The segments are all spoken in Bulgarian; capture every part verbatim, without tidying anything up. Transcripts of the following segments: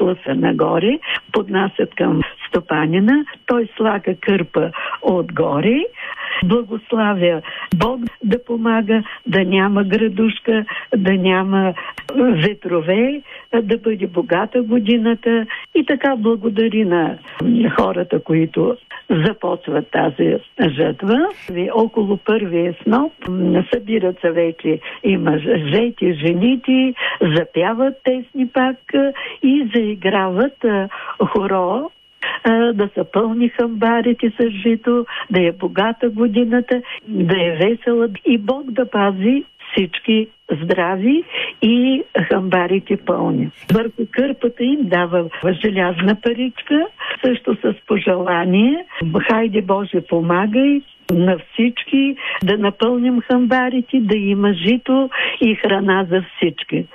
класа нагоре, поднасят към стопанина, той слага кърпа отгоре, благославя Бог да помага, да няма градушка, да няма ветрове, да бъде богата годината и така благодари на хората, които започват тази жътва. Около първия сноп събират се вече и мъжете, жените, запяват песни пак и заиграват хоро, да са пълни хамбарите с жито, да е богата годината, да е весела и Бог да пази всички здрави и хамбарите пълни. Върху кърпата им дава желязна паричка, също с пожелание: хайде Боже, помагай на всички да напълним хамбарите, да има жито и храна за всички.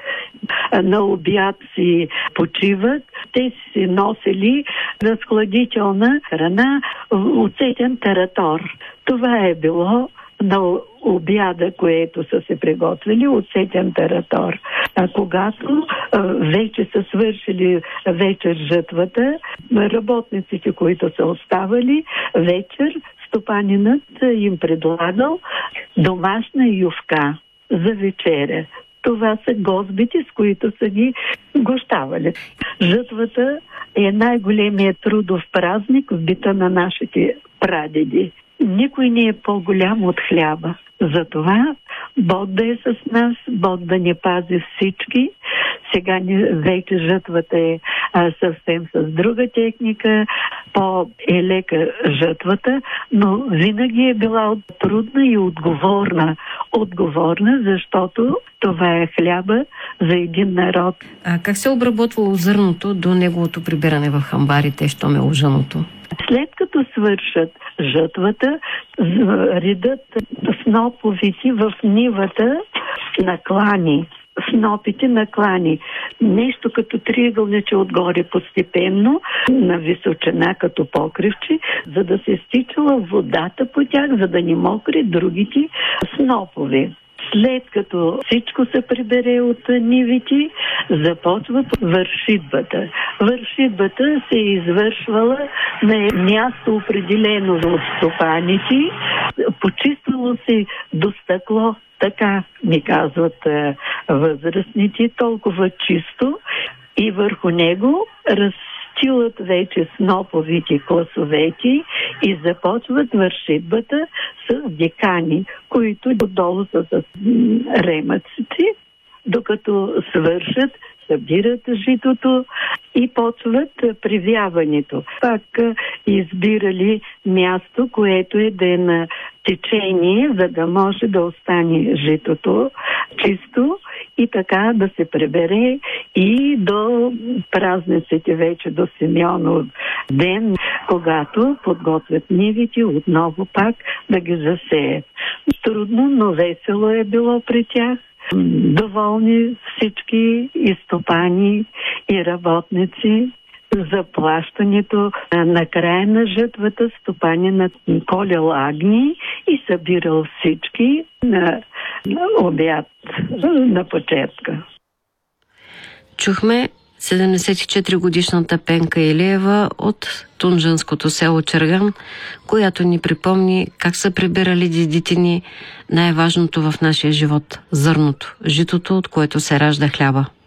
На обяд си почиват, те си носили разхладителна храна, оцетен таратор. Това е било на обяда, което са се приготвили, оцетен таратор. А когато а, вече са свършили вечер жътвата, работниците, които са оставали вечер, стопанинът им предлагал домашна ювка за вечеря. Това са гозбите, с които са ги гощавали. Жътвата е най-големият трудов празник в бита на нашите прадеди. Никой не е по-голям от хляба. Затова Бог да е с нас, Бог да ни пази всички. Сега вече жътвата е а, съвсем с друга техника, по-е лека жътвата, но винаги е била трудна и отговорна. Отговорна, защото това е хляба за един народ. А как се обработвало зърното до неговото прибиране в хамбарите, щом е ужаното? След като свършат жътвата, редат сноповици в нивата на клани. Снопите на клани. Нещо като триъгълниче отгоре постепенно, на височина като покривче, за да се стичала водата по тях, за да не мокри другите снопове. След като всичко се прибере от нивите, започва вършитбата. Вършитбата се е извършвала на място определено от стопаните. Почиствало се до стъкло, така ми казват възрастните, толкова чисто, и върху него разстилат вече сноповите класовете и започват вършитбата с декани, които отдолу са с ремъците, докато свършат, събират житото и почват привяването. Пак избирали място, което е да е на течение, за да може да остане житото чисто и така да се прибере и до празниците вече, до Симеонов ден, когато подготвят нивите отново пак да ги засеят. Трудно, но весело е било при тях. Доволни всички и стопани, и работници. Заплащането на края на жътвата стопанинът колял агни и събирал всички на, на обяд, на почетка. Чухме седемдесет и четири годишната Пенка Илиева от тунджанското село Черган, която ни припомни как са прибирали дедите ни най-важното в нашия живот – зърното, житото, от което се ражда хляба.